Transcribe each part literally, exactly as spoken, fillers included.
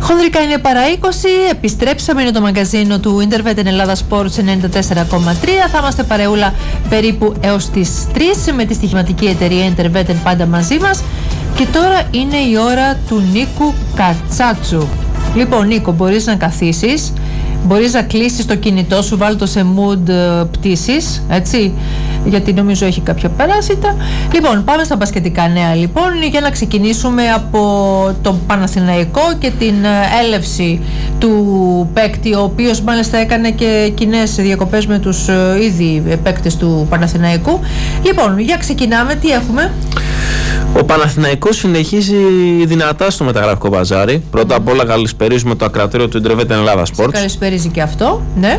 Χονδρικά είναι παρά είκοσι, επιστρέψαμε, είναι το μαγκαζίνο του Intervet Ελλάδα Sports ενενήντα τέσσερα κόμμα τρία. Θα είμαστε παρεούλα περίπου έως τις τρεις με τη στοιχηματική εταιρεία Intervet πάντα μαζί μας. Και τώρα είναι η ώρα του Νίκου Κατσάτσου. Λοιπόν, Νίκο, μπορείς να καθίσεις, μπορείς να κλείσεις το κινητό σου, βάλ' το σε mood πτήσης, έτσι, γιατί νομίζω έχει κάποια παράσιτα. Λοιπόν, πάμε στα μπασκετικά νέα, λοιπόν, για να ξεκινήσουμε από τον Παναθηναϊκό και την έλευση του παίκτη, ο οποίος μάλιστα έκανε και κοινές διακοπές με τους ήδη παίκτες του Παναθηναϊκού. Λοιπόν, για ξεκινάμε, τι έχουμε? Ο Παναθηναϊκός συνεχίζει δυνατά στο μεταγραφικό μπαζάρι. Πρώτα mm. απ' όλα καλησπερίζουμε το ακρατήριο του Intervet Ελλάδα Sports. Καλησπερίζει και αυτό, ναι.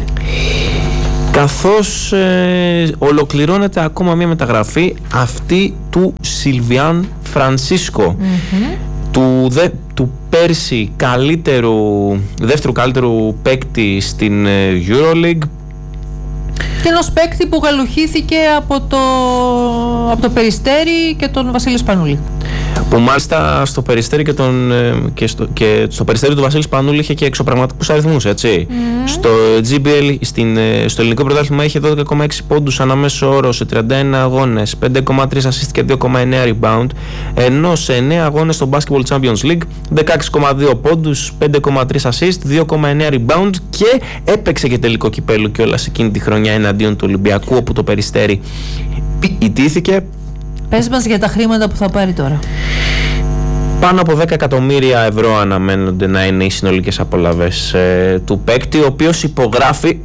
Καθώς ε, ολοκληρώνεται ακόμα μια μεταγραφή, αυτή του Σιλβιάν Φρανσίσκο, mm-hmm. του, δε, του πέρσι καλύτερου, δεύτερου καλύτερου παίκτη στην EuroLeague. Και ενός παίκτη που γαλουχήθηκε από το, από το Περιστέρι και τον Βασίλη Σπανούλη. Που μάλιστα στο Περιστέρι και, τον, και, στο, και στο Περιστέρι του Βασίλη Σπανούλη είχε και εξωπραγματικούς αριθμούς, έτσι. Mm. Στο τζι μπι ελ, στην, στο ελληνικό πρωτάθλημα είχε δώδεκα κόμμα έξι πόντους ανά μέσο όρο σε τριάντα ένα αγώνες, πέντε κόμμα τρία assist και δύο κόμμα εννέα rebound, ενώ σε εννέα αγώνες στο Basketball Champions League δεκαέξι κόμμα δύο πόντους, πέντε κόμμα τρία assist, δύο κόμμα εννέα rebound και έπαιξε και τελικό κυπέλλου κιόλας εκείνη τη χρονιά εναντίον του Ολυμπιακού, όπου το Περιστέρι ιτήθηκε. Πες μας για τα χρήματα που θα πάρει τώρα. Πάνω από δέκα εκατομμύρια ευρώ αναμένονται να είναι οι συνολικές απολαβές ε, του παίκτη, ο οποίος υπογράφει.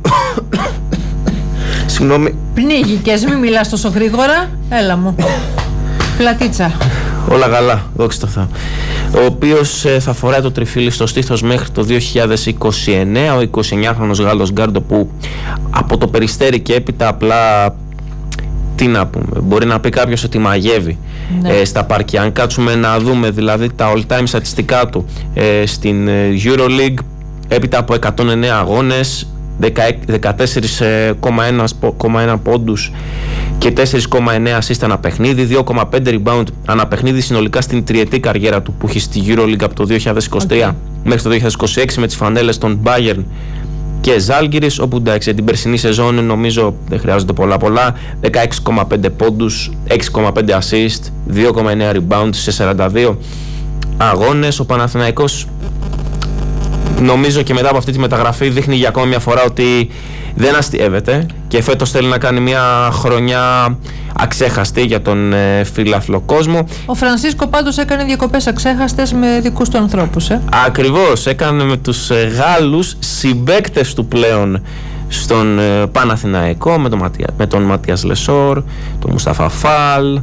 Συγγνώμη. Πνίγηκες, μην μιλάς τόσο γρήγορα. Έλα μου. Πλατίτσα. Όλα καλά, δόξα τω Θεώ. Ο οποίος ε, θα φοράει το τριφύλι στο στήθος μέχρι το δύο χιλιάδες είκοσι εννέα. Ο εικοσιεννιάχρονος Γάλλος γκάρντο που από το Περιστέρι και έπειτα απλά. Τι να πούμε, μπορεί να πει κάποιος ότι μαγεύει, ναι. ε, στα πάρκια. Αν κάτσουμε να δούμε δηλαδή τα all-time στατιστικά του ε, στην ε, EuroLeague, έπειτα από εκατόν εννέα αγώνες, δεκατέσσερα κόμμα ένα πόντους και τέσσερα κόμμα εννέα assist ανά παιχνίδι, δύο κόμμα πέντε rebound ανά παιχνίδι συνολικά στην τριετή καριέρα του που έχει στη EuroLeague από το δύο χιλιάδες είκοσι τρία okay. μέχρι το δύο χιλιάδες είκοσι έξι με τις φανέλες των Bayern και Ζάλγκιρις, όπου εντάξει την περσινή σεζόν νομίζω δεν χρειάζονται πολλά πολλά, δεκαέξι κόμμα πέντε πόντους, έξι κόμμα πέντε assist, δύο κόμμα εννέα rebound σε σαράντα δύο αγώνες. Ο Παναθηναϊκός νομίζω και μετά από αυτή τη μεταγραφή δείχνει για ακόμη μια φορά ότι δεν αστειεύεται και φέτος θέλει να κάνει μια χρονιά αξέχαστη για τον ε, φιλάθλο κόσμο. Ο Φρανσίσκο πάντως έκανε διακοπές αξέχαστες με δικούς του ανθρώπους, ε? Ακριβώς, έκανε με τους ε, Γάλλους συμπαίκτες του πλέον στον ε, Παναθηναϊκό, με τον, Ματια, με τον Ματίας Λεσόρ, τον Μουσταφά Φαλ,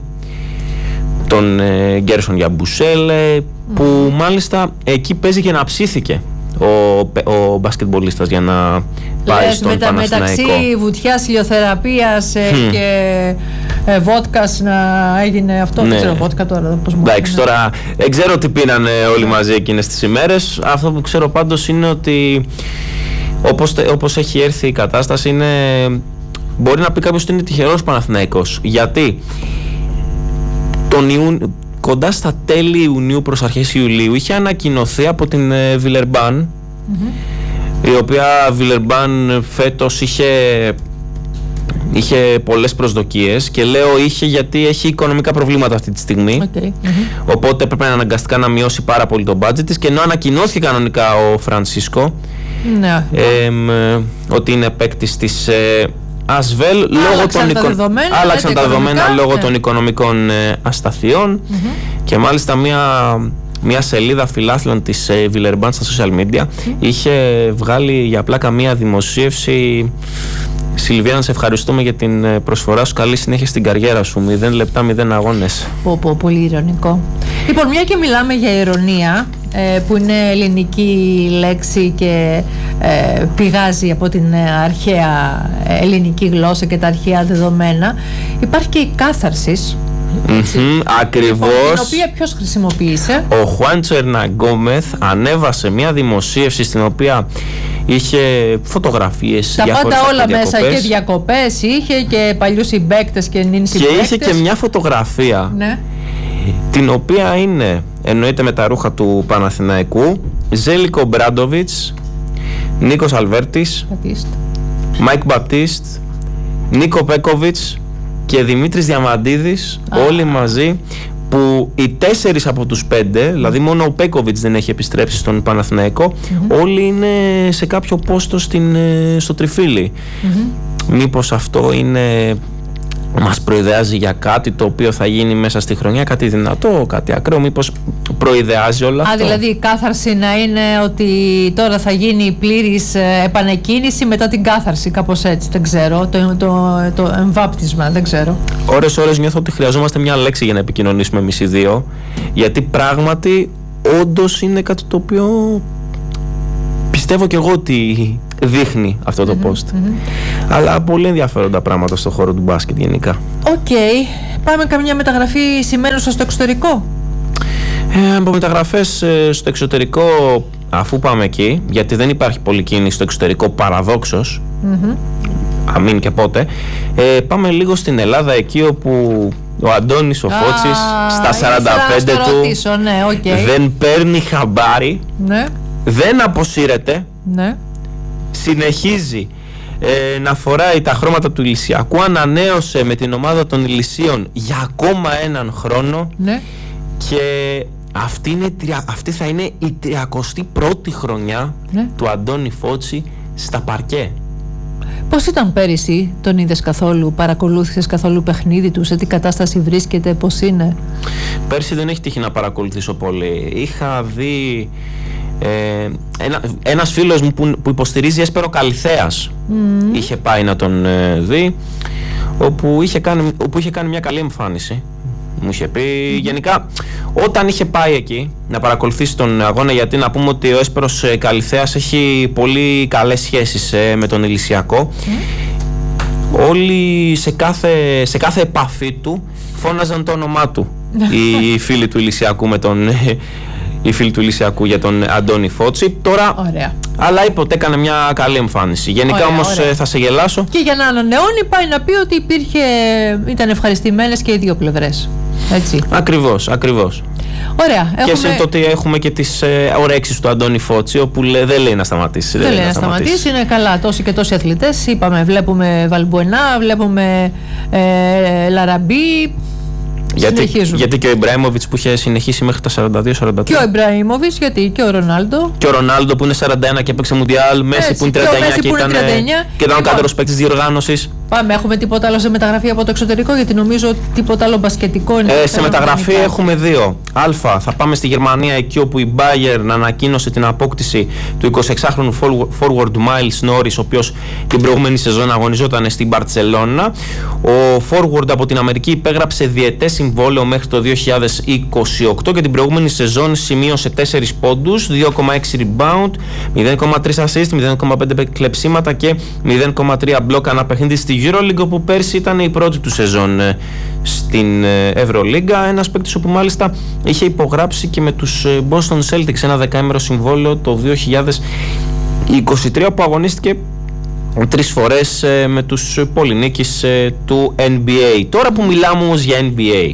τον ε, Γκέρσον Γιαμπουσέλε, mm. που μάλιστα εκεί παίζει και να ψήθηκε ο, ο μπασκετμπολίστας για να πάει στον μετα, Παναθηναϊκό. Μεταξύ βουτιάς, ηλιοθεραπείας ε, mm. και ε, βότκας να έγινε αυτό, ναι. Δεν ξέρω βότκα τώρα πώς μου εντάξει, τώρα δεν ξέρω τι πίνανε όλοι μαζί εκείνες τις ημέρες. Αυτό που ξέρω πάντως είναι ότι όπως, όπως έχει έρθει η κατάσταση είναι, μπορεί να πει κάποιος ότι είναι τυχερός Παναθηναϊκός, γιατί τον Ιούνιο, κοντά στα τέλη Ιουνίου προς αρχές Ιουλίου είχε ανακοινωθεί από την Βιλερμπάν, mm-hmm. η οποία Βιλερμπάν φέτος είχε, είχε πολλές προσδοκίες, και λέω είχε γιατί έχει οικονομικά προβλήματα αυτή τη στιγμή, okay. mm-hmm. οπότε έπρεπε αναγκαστικά να μειώσει πάρα πολύ το budget της, και ενώ ανακοινώθηκε κανονικά ο Φρανσίσκο ναι. ε, ε, ότι είναι παίκτης της ε, Ασβέλ, άλλαξαν τα δεδομένα, άλλαξαν τα δεδομένα λόγω ναι. των οικονομικών ε, ασταθειών, mm-hmm. και μάλιστα μια, μια σελίδα φιλάθλων της ε, Βιλερμπάν στα social media mm-hmm. είχε βγάλει για πλάκα μια δημοσίευση: Σιλβία, σε ευχαριστούμε για την προσφορά σου, καλή συνέχεια στην καριέρα σου, μηδέν λεπτά, μηδέν αγώνες. Πω, πω, πολύ ειρωνικό. Λοιπόν, μια και μιλάμε για ειρωνία, ε, που είναι ελληνική λέξη και ε, πηγάζει από την αρχαία ελληνική γλώσσα και τα αρχαία δεδομένα, υπάρχει και η κάθαρσης. Mm-hmm, ακριβώς. Την οποία ποιος χρησιμοποίησε? Ο Χουάντσο Ερναγκόμεθ ανέβασε μια δημοσίευση στην οποία είχε φωτογραφίες, τα πάντα όλα μέσα, και διακοπές είχε και παλιούς συμπαίκτες και νυν συμπαίκτες, και είχε και μια φωτογραφία, ναι. την οποία είναι εννοείται με τα ρούχα του Παναθηναϊκού, Ζέλικο Μπράντοβιτς, Νίκος Αλβέρτης, Μάικ Μπαπτίστ, Νίκο Πέκοβιτς και Δημήτρης Διαμαντίδης, ah. όλοι μαζί, που οι τέσσερις από τους πέντε, δηλαδή μόνο ο Πέκοβιτς δεν έχει επιστρέψει στον Παναθηναϊκό, mm-hmm. όλοι είναι σε κάποιο πόστο στην, στο τριφύλι. Mm-hmm. Μήπως αυτό είναι, μας προειδεάζει για κάτι το οποίο θα γίνει μέσα στη χρονιά, κάτι δυνατό, κάτι ακραίο, μήπως προειδεάζει όλο αυτό? Α, δηλαδή η κάθαρση να είναι ότι τώρα θα γίνει πλήρης επανεκκίνηση μετά την κάθαρση, κάπως έτσι, δεν ξέρω, το, το, το εμβάπτισμα, δεν ξέρω. Ώρες ώρες νιώθω ότι χρειαζόμαστε μια λέξη για να επικοινωνήσουμε εμείς οι δύο, γιατί πράγματι όντως είναι κάτι το οποίο πιστεύω και εγώ ότι δείχνει αυτό το mm-hmm, post. Mm-hmm. Αλλά πολύ ενδιαφέροντα πράγματα στον χώρο του μπάσκετ γενικά. Οκ. Okay. Πάμε καμιά μεταγραφή σημαίνουσα στο εξωτερικό? Ε, από μεταγραφές ε, στο εξωτερικό, αφού πάμε εκεί, γιατί δεν υπάρχει πολλή κίνηση στο εξωτερικό παραδόξως, mm-hmm. αμήν και πότε, ε, πάμε λίγο στην Ελλάδα, εκεί όπου ο Αντώνης ο Φώτσης ah, στα σαράντα πέντε του ρωτήσω, ναι, okay. δεν παίρνει χαμπάρι, ναι. δεν αποσύρεται, ναι. συνεχίζει ε, να φοράει τα χρώματα του Ηλυσιακού, ανανέωσε με την ομάδα των Ηλυσίων για ακόμα έναν χρόνο, ναι. και αυτή, είναι, αυτή θα είναι η τριακοστή πρώτη χρονιά, ναι. του Αντώνη Φώτση στα παρκέ. Πώς ήταν πέρυσι, τον είδες καθόλου, παρακολούθησες καθόλου παιχνίδι του, σε τι κατάσταση βρίσκεται, πώς είναι? Πέρσι δεν έχει τύχει να παρακολουθήσω πολύ. Είχα δει ε, ένα, ένας φίλος μου που, που υποστηρίζει Έσπερο Καλυθέας, mm. είχε πάει να τον ε, δει, όπου είχε, κάνει, όπου είχε κάνει μια καλή εμφάνιση. Μου είχε πει, mm. γενικά όταν είχε πάει εκεί να παρακολουθήσει τον αγώνα, γιατί να πούμε ότι ο Έσπερος Καλυθέας έχει πολύ καλές σχέσεις ε, με τον Ηλυσιακό, mm. όλοι σε κάθε, σε κάθε επαφή του φώναζαν το όνομά του οι φίλοι του Ηλυσιακού με τον οι φίλοι του Ηλυσιακού για τον Αντώνη Φώτση. Τώρα, ωραία. Αλλά είπε ότι έκανε μια καλή εμφάνιση. Γενικά ωραία, όμως ωραία. θα σε γελάσω. Και για να ανανεώνει πάει να πει ότι υπήρχε, ήταν ευχαριστημένες και οι δύο πλευρές. Έτσι. Ακριβώς, ακριβώς. Ωραία. Και έχουμε... συμπτωτή έχουμε και τις ε, ορέξεις του Αντώνη Φώτση, όπου λέ, δεν λέει να σταματήσει. Δεν, δεν λέει να σταματήσει. σταματήσει. Είναι καλά τόσοι και τόσοι αθλητές. Είπαμε, βλέπουμε Βαλμπουενά, βλέπουμε ε, Λαραμπή. Γιατί, γιατί και ο Ιμπραήμοβιτς που είχε συνεχίσει μέχρι τα σαράντα δύο σαράντα τρία. Και ο Ιμπραήμοβιτς, γιατί και ο Ρονάλντο. Και ο Ρονάλντο που είναι σαράντα ένα και έπαιξε Μουντιάλ. Μέση που είναι τριάντα εννιά και, και, ήταν, και ήταν ο καλύτερος παίκτης διοργάνωσης. Πάμε, έχουμε τίποτα άλλο σε μεταγραφή από το εξωτερικό? Γιατί νομίζω ότι τίποτα άλλο μπασκετικό είναι. Ε, σε μεταγραφή έχουμε δύο. Α, θα πάμε στη Γερμανία, εκεί όπου η Bayern ανακοίνωσε την απόκτηση του εικοσιεξάχρονου forward Miles Norris, ο οποίος την προηγούμενη σεζόν αγωνιζόταν στην Μπαρτσελώνα. Ο forward από την Αμερική υπέγραψε διετές συμβόλαιο μέχρι το δύο χιλιάδες είκοσι οκτώ και την προηγούμενη σεζόν σημείωσε τέσσερις πόντους, δύο κόμμα έξι rebound, μηδέν κόμμα τρία assist, μηδέν κόμμα πέντε κλεψίματα και μηδέν κόμμα τρία μπλοκ ανά παιχνίδι στη EuroLeague, όπου πέρσι ήταν η πρώτη του σεζόν στην Ευρωλίγκα. Ένας παίκτης όπου μάλιστα είχε υπογράψει και με τους Boston Celtics ένα δεκαήμερο συμβόλαιο το δύο χιλιάδες είκοσι τρία, που αγωνίστηκε τρεις φορές με τους πολυνίκης του N B A. Τώρα που μιλάμε όμως για N B A,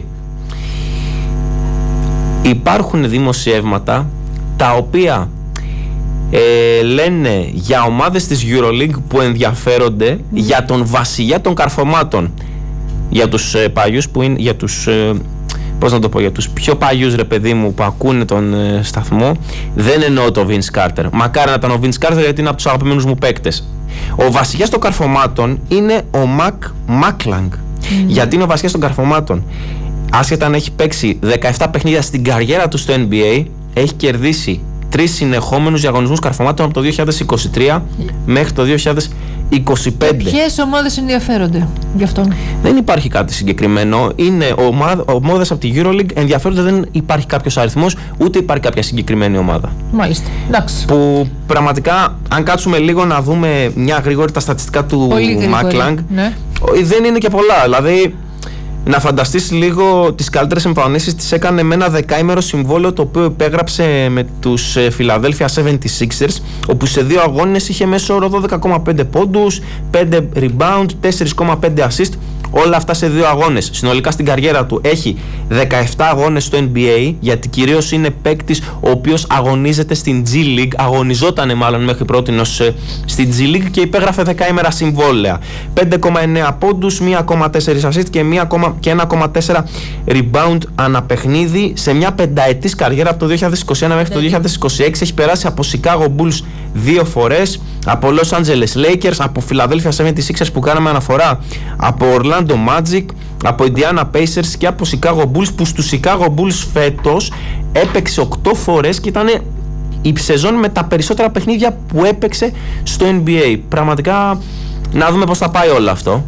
υπάρχουν δημοσιεύματα τα οποία ε, λένε για ομάδες της EuroLeague που ενδιαφέρονται mm. για τον βασιλιά των καρφωμάτων, για τους ε, παλιούς που είναι, για τους ε, πώς να το πω, για τους πιο παλιούς ρε παιδί μου που ακούνε τον ε, σταθμό. Δεν εννοώ το Vince Carter, μακάρι να ήταν ο Vince Carter, γιατί είναι από τους αγαπημένους μου παίκτες. Ο βασιλιάς των καρφωμάτων είναι ο Μακ Μάκλανγκ. Mm. Γιατί είναι ο βασιλιάς των καρφωμάτων? Άσχετα αν έχει παίξει δεκαεπτά παιχνίδια στην καριέρα του στο N B A, έχει κερδίσει τρεις συνεχόμενους διαγωνισμούς καρφωμάτων από το δύο χιλιάδες είκοσι τρία μέχρι το δύο χιλιάδες είκοσι πέντε. Ποιες ομάδες ενδιαφέρονται γι' αυτόν? Δεν υπάρχει κάτι συγκεκριμένο. Είναι ομάδες από τη EuroLeague ενδιαφέρονται, δεν υπάρχει κάποιος αριθμός, ούτε υπάρχει κάποια συγκεκριμένη ομάδα. Μάλιστα. Εντάξει. Που πραγματικά, αν κάτσουμε λίγο να δούμε μια γρήγορη τα στατιστικά του Μάκλανγκ, ναι. δεν είναι και πολλά. Δηλαδή, να φανταστείς λίγο τις καλύτερες εμφανίσεις τις έκανε με ένα δεκαήμερο συμβόλαιο το οποίο υπέγραψε με τους Philadelphia εβδομήντα έξι ers, όπου σε δύο αγώνες είχε μέσο όρο δώδεκα κόμμα πέντε πόντους, πέντε rebound, τέσσερα κόμμα πέντε assist. Όλα αυτά σε δύο αγώνες. Συνολικά στην καριέρα του έχει δεκαεπτά αγώνες στο N B A, γιατί κυρίως είναι παίκτης ο οποίος αγωνίζεται στην G League, αγωνιζότανε μάλλον μέχρι πρότινος στην G League και υπέγραφε δεκαήμερα συμβόλαια. πέντε κόμμα εννέα πόντους, ένα κόμμα τέσσερα assist και ένα κόμμα τέσσερα rebound ανά παιχνίδι σε μια πενταετής καριέρα από το δύο χιλιάδες είκοσι ένα μέχρι το δύο χιλιάδες είκοσι έξι. Έχει περάσει από Chicago Bulls δύο φορές, από Los Angeles Lakers, από Philadelphia σεβέντι σίξερς που κάναμε αναφορά, από Orlando Magic, από Indiana Pacers και από Chicago Bulls, που στους Chicago Bulls φέτος έπαιξε οκτώ φορές και ήταν η σεζόν με τα περισσότερα παιχνίδια που έπαιξε στο N B A. Πραγματικά να δούμε πώς θα πάει όλο αυτό.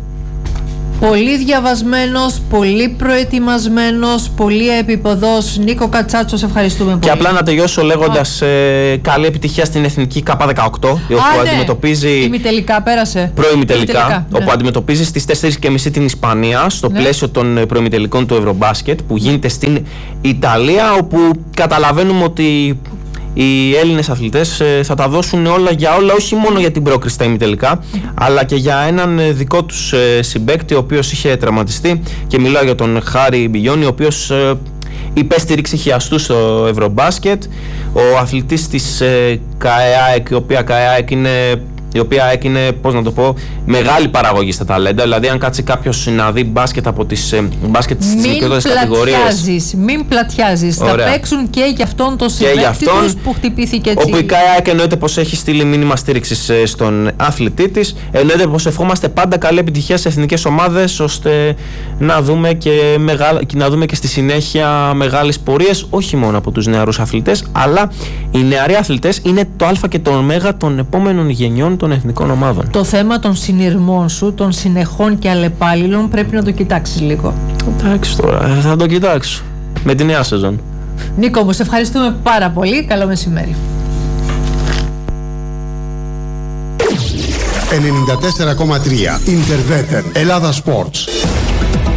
Πολύ διαβασμένος, πολύ προετοιμασμένος, πολύ επίπεδος. Νίκο Κατσάτσο, σε ευχαριστούμε πολύ. Και απλά να τελειώσω λέγοντας ε, καλή επιτυχία στην Εθνική K δεκαοκτώ, όπου ναι. αντιμετωπίζει. Ημιτελικά πέρασε. Προημιτελικά, όπου ναι. αντιμετωπίζει στις τέσσερις και μισή την Ισπανία, στο ναι. πλαίσιο των προημιτελικών του Ευρωμπάσκετ, που γίνεται στην Ιταλία, όπου καταλαβαίνουμε ότι οι Έλληνες αθλητές θα τα δώσουν όλα για όλα, όχι μόνο για την πρόκριση στα ημιτελικά, αλλά και για έναν δικό τους συμπαίκτη, ο οποίος είχε τραυματιστεί, και μιλάω για τον Χάρη Μπιγιόνι, ο οποίος υπέστη ρήξη χιαστού στο Ευρωμπάσκετ. Ο αθλητής της ΚΑΕΑΕΚ, η οποία ΚΑΕΑΕΚ είναι η οποία έκανε, πώς να το πω, μεγάλη παραγωγή στα ταλέντα. Δηλαδή, αν κάτσει κάποιος να δει μπάσκετ από τις ε, μπάσκετ στις μικρότερες κατηγορίες. Μην πλατιάζεις. Θα παίξουν και για αυτόν τον συμπαίκτη τους που χτυπήθηκε έτσι. Όπου η ΚΑΕΑΚ εννοείται πως έχει στείλει μήνυμα στήριξης στον αθλητή της. Εννοείται πως ευχόμαστε πάντα καλή επιτυχία σε εθνικές ομάδες, ώστε να δούμε και, μεγα... να δούμε και στη συνέχεια μεγάλες πορείες, όχι μόνο από τους νεαρούς αθλητές, αλλά οι νεαροί αθλητές είναι το Α και το Ω των επόμενων γενιών των εθνικών ομάδων. Το θέμα των συνειρμών σου, των συνεχών και αλλεπάλληλων, πρέπει να το κοιτάξεις λίγο. Εντάξει τώρα, θα το κοιτάξω με τη νέα σεζόν. Νίκο μου, σε ευχαριστούμε πάρα πολύ. Καλό μεσημέρι. ενενήντα τέσσερα κόμμα τρία Interveten Ελλάδα Sports.